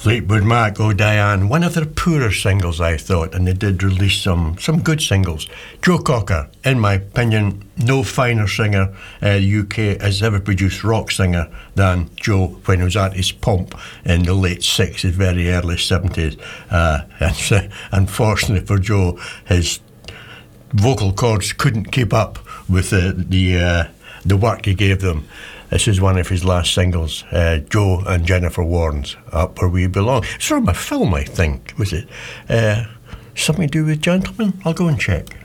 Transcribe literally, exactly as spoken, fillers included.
Fleetwood Mac, Oh Diane, one of their poorer singles, I thought, and they did release some some good singles. Joe Cocker, in my opinion, no finer singer uh, the U K has ever produced, rock singer, than Joe when he was at his pomp in the late sixties, very early seventies. Uh, and uh, unfortunately for Joe, his vocal cords couldn't keep up with the the, uh, the work he gave them. This is one of his last singles, uh, Joe and Jennifer Warnes, Up Where We Belong. It's from a film, I think, was it? Uh, something to do with gentlemen? I'll go and check.